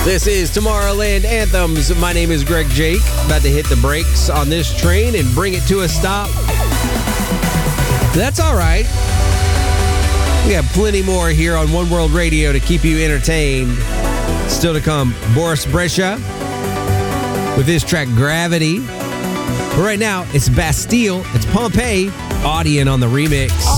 This is Tomorrowland Anthems. My name is Greg Jake. About to hit the brakes on this train and bring it to a stop. That's all right. We have plenty more here on One World Radio to keep you entertained. Still to come, Boris Brejcha with his track Gravity. But right now, it's Bastille, it's Pompeii, Audien on the remix.